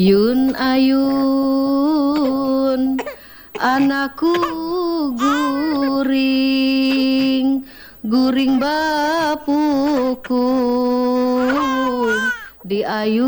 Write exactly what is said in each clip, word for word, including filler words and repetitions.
Yun ayun, anakku guring, guring bapukung di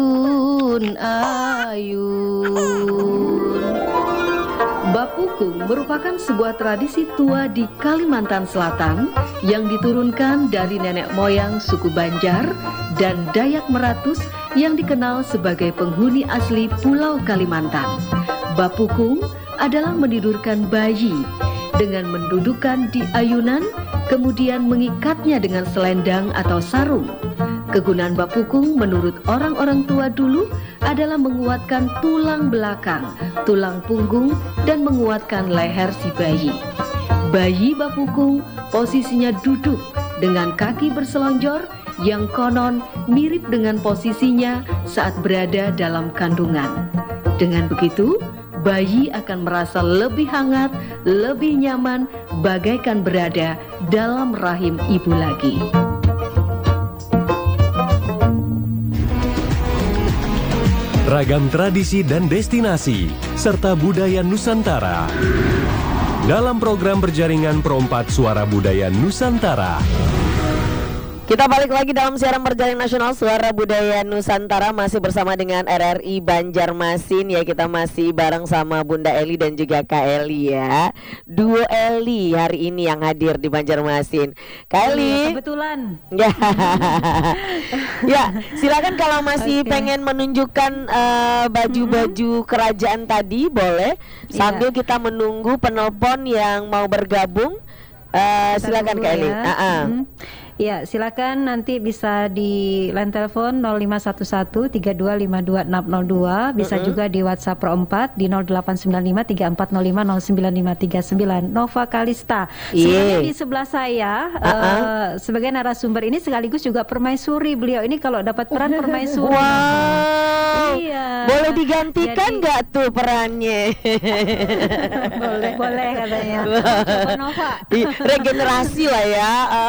ayun-ayun. Bapukung merupakan sebuah tradisi tua di Kalimantan Selatan yang diturunkan dari nenek moyang suku Banjar dan Dayak Meratus yang dikenal sebagai penghuni asli Pulau Kalimantan. Bapukung adalah menidurkan bayi dengan mendudukkan di ayunan, kemudian mengikatnya dengan selendang atau sarung. Kegunaan bapukung menurut orang-orang tua dulu adalah menguatkan tulang belakang, tulang punggung, dan menguatkan leher si bayi. Bayi bapukung posisinya duduk dengan kaki berselonjor yang konon mirip dengan posisinya saat berada dalam kandungan. Dengan begitu, bayi akan merasa lebih hangat, lebih nyaman, bagaikan berada dalam rahim ibu lagi. Ragam tradisi dan destinasi, serta budaya Nusantara. Dalam program berjaringan Perompat Suara Budaya Nusantara. Kita balik lagi dalam siaran berjaring nasional Suara Budaya Nusantara, masih bersama dengan R R I Banjarmasin ya. Kita masih bareng sama Bunda Eli dan juga Kak Eli ya. Duo Eli hari ini yang hadir di Banjarmasin. Kak Eli. Kebetulan. Ya. Ya, silakan kalau masih okay. pengen menunjukkan uh, baju-baju mm-hmm. kerajaan tadi boleh. Sambil yeah. kita menunggu penelpon yang mau bergabung. Uh, silakan Kak Eli. Ya. Uh-uh. Mm-hmm. Ya, silakan nanti bisa di line telepon nol lima satu satu tiga dua lima dua enam nol dua, bisa mm-hmm. juga di WhatsApp Perempat di nol delapan sembilan lima tiga empat nol lima nol sembilan lima tiga sembilan. Nova Kalista. Sebenarnya di sebelah saya uh-uh. uh, sebagai narasumber ini sekaligus juga permaisuri. Beliau ini kalau dapat peran permaisuri. Wow. Iya. Boleh digantikan nggak tuh perannya? Boleh. Boleh katanya. Coba Nova. Regenerasi lah ya.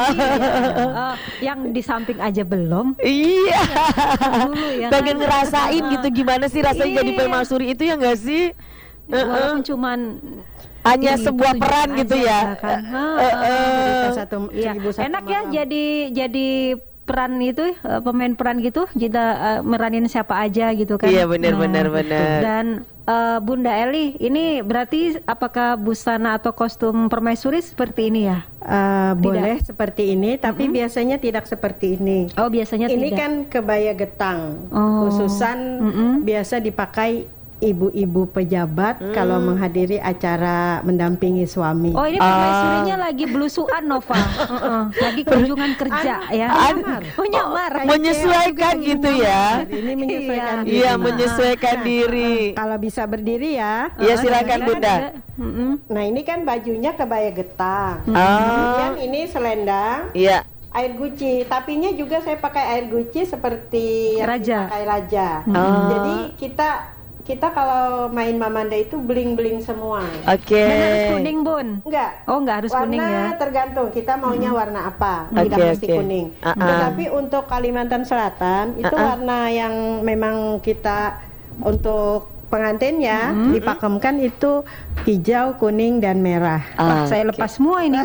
Uh, yang di samping aja belum. Iya. Dulu ya. Pengen ngerasain uh, gitu gimana sih rasanya jadi permaisuri itu ya nggak sih? Walaupun uh-uh. cuman hanya sebuah peran gitu ya. Kan. Uh, uh, uh, satu, iya. Enak ya malam. jadi jadi peran itu uh, pemain peran gitu kita uh, meranin siapa aja gitu kan. Iya benar nah, benar benar. Dan uh, Bunda Eli ini berarti apakah busana atau kostum permaisuri seperti ini ya? Uh, boleh seperti ini, tapi mm-hmm. biasanya tidak seperti ini. Oh, biasanya ini tidak. Kan kebaya getang, oh. khususan mm-hmm. biasa dipakai ibu-ibu pejabat mm. kalau menghadiri acara mendampingi suami. Oh, ini permaisurinya uh. lagi belusuan Nova, uh-uh. lagi kunjungan kerja an- ya. An- oh, nyamar. Oh, menyesuaikan gitu ya. Ini menyesuaikan diri. Iya, menyesuaikan nah, diri. Nah, kalau bisa berdiri ya. Iya, uh, silakan Bunda. Uh-uh. Nah, ini kan bajunya kebaya getang. Uh. Kemudian ini selendang. Iya. Air guci, tapinya juga saya pakai air guci seperti yang raja. Pakai raja. Uh. Jadi kita Kita kalau main Mamanda itu bling-bling semua. Oke. Okay. Dan harus kuning, Bun? Enggak. Oh, enggak harus warna kuning ya. Warna tergantung kita maunya hmm. warna apa. Okay, tidak mesti okay. kuning. Uh-uh. Tetapi untuk Kalimantan Selatan itu uh-uh. warna yang memang kita untuk pengantin ya mm-hmm. dipakemkan itu hijau, kuning dan merah. Ah, Wah, saya okay. lepas semua ini.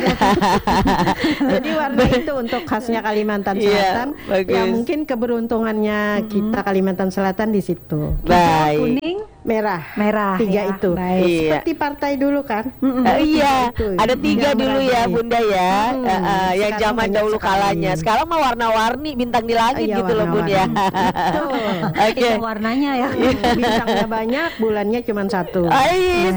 Jadi warna itu untuk khasnya Kalimantan Selatan. Yeah, ya mungkin keberuntungannya mm-hmm. kita Kalimantan Selatan di situ. Baik. Kuning, merah. Merah. Tiga ya, itu. Baik. Seperti partai dulu kan. Mm-hmm. Uh, iya. Itu. Ada tiga tiga dulu ya Bunda ya. Hmm. Uh, uh, yang zaman dahulu kalanya. Sekarang mah warna-warni bintang di langit uh, gitu loh Bun ya. Oke. Okay. Warnanya ya. Bintangnya banyak, bulannya cuma satu. Ais.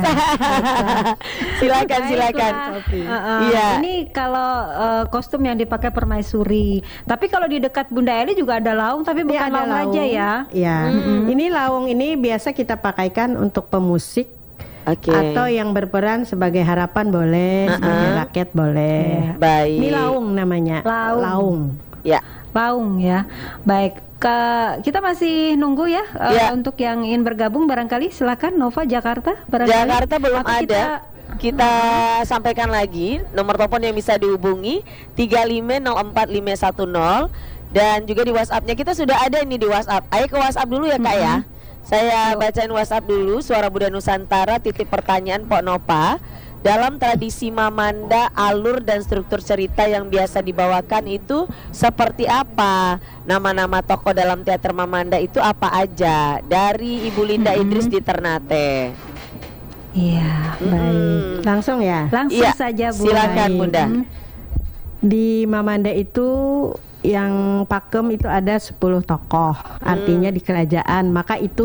Silakan silakan. Uh, uh, iya. Ini kalau uh, kostum yang dipakai permaisuri. Tapi kalau di dekat Bunda Eli juga ada laung, tapi bukan ya, laung, laung aja ya. Iya. Mm-hmm. Ini laung ini biasa kita pakaikan untuk pemusik. Okay. Atau yang berperan sebagai harapan boleh, uh-uh. sebagai rakyat boleh. Yeah. Baik. Ini laung namanya. Laung. Laung. Ya. Laung ya. Baik. Ke, kita masih nunggu ya, ya. Uh, untuk yang ingin bergabung barangkali silakan Nova Jakarta. Barangkali. Jakarta belum Atau ada. Kita, kita uh, sampaikan lagi nomor telepon yang bisa dihubungi tiga lima nol empat lima satu nol dan juga di WhatsApp-nya kita sudah ada ini di WhatsApp. Ayo ke WhatsApp dulu ya Kak mm-hmm. ya. Saya bacain WhatsApp dulu. Suara Budaya Nusantara titip pertanyaan Pok Nopa. Dalam tradisi Mamanda, alur dan struktur cerita yang biasa dibawakan itu seperti apa? Nama-nama tokoh dalam teater Mamanda itu apa aja? Dari Ibu Linda Idris di Ternate. Iya, baik. Langsung ya. Langsung Iya, saja Bu. silakan Bunda. Hmm. Di Mamanda itu yang pakem itu ada sepuluh tokoh, artinya di kerajaan, maka itu